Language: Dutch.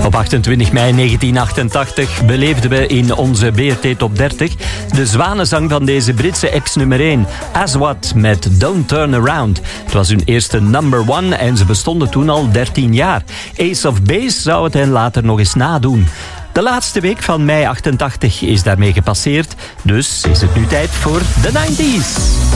Op 28 mei 1988 beleefden we in onze BRT Top 30 de zwanenzang van deze Britse ex-nummer 1, Aswad met Don't Turn Around. Het was hun eerste number 1 en ze bestonden toen al 13 jaar. Ace of Base zou het hen later nog eens nadoen. De laatste week van mei 88 is daarmee gepasseerd, dus is het nu tijd voor de 90s.